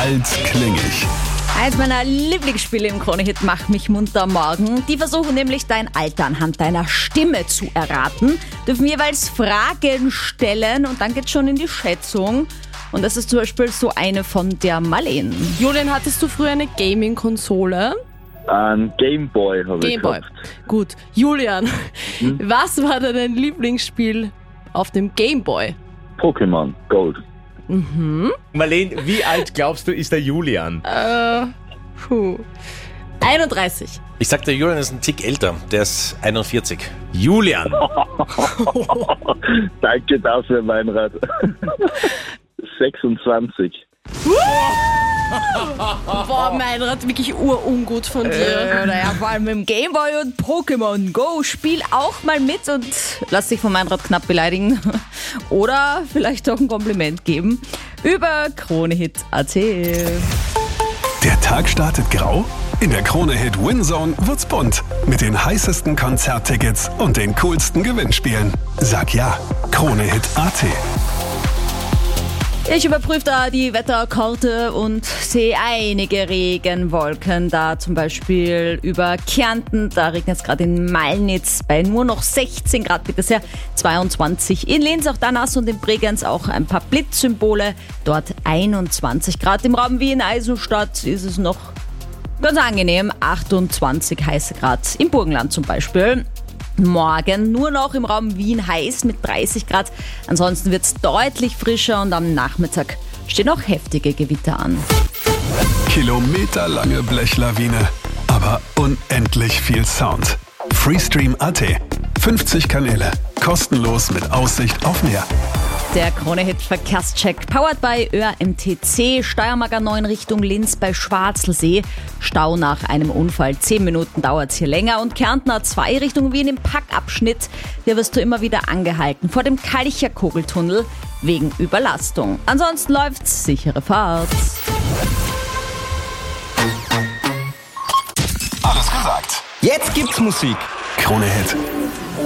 Altklingig. Eins meiner Lieblingsspiele im Krone-Hit Mach mich munter am Morgen. Die versuchen nämlich dein Alter anhand deiner Stimme zu erraten, dürfen jeweils Fragen stellen und dann geht's schon in die Schätzung. Und das ist zum Beispiel so eine von der Marlene. Julian, hattest du früher eine Gaming-Konsole? Ein Gameboy habe ich Gameboy. gehabt. Gut. Julian, was war dein Lieblingsspiel auf dem Gameboy? Pokémon Gold. Marlene, wie alt glaubst du, ist der Julian? 31. Ich sag, der Julian ist ein Tick älter. Der ist 41. Julian, Danke dafür, Meinrad. 26. Boah, Meinrad, wirklich urungut von dir. Naja, vor allem im Gameboy und Pokémon Go. Spiel auch mal mit und lass dich von Meinrad knapp beleidigen. Oder vielleicht auch ein Kompliment geben. Über KroneHit.at. Der Tag startet grau? In der Krone-Hit Winzone wird's bunt. Mit den heißesten Konzerttickets und den coolsten Gewinnspielen. Sag ja, KroneHit.at. Ich überprüfe da die Wetterkarte und sehe einige Regenwolken. Da zum Beispiel über Kärnten, da regnet es gerade in Malnitz bei nur noch 16 Grad, bitte sehr, 22. In Linz auch da nass und in Bregenz auch ein paar Blitzsymbole, dort 21 Grad. Im Raum Wien, Eisenstadt ist es noch ganz angenehm, 28 heiße Grad. Im Burgenland zum Beispiel. Morgen nur noch im Raum Wien heiß mit 30 Grad. Ansonsten wird es deutlich frischer und am Nachmittag stehen auch heftige Gewitter an. Kilometerlange Blechlawine, aber unendlich viel Sound. Freestream.at. 50 Kanäle. Kostenlos mit Aussicht auf Meer. Der KroneHit Verkehrscheck, powered by ÖMTC, Steiermark A9 Richtung Linz bei Schwarzelsee. Stau nach einem Unfall, 10 Minuten dauert es hier länger. Und Kärnten A2 Richtung Wien im Packabschnitt, hier wirst du immer wieder angehalten vor dem Kalcher Kogeltunnel wegen Überlastung. Ansonsten läuft's, sichere Fahrt. Alles gesagt. Jetzt gibt's Musik. KroneHit.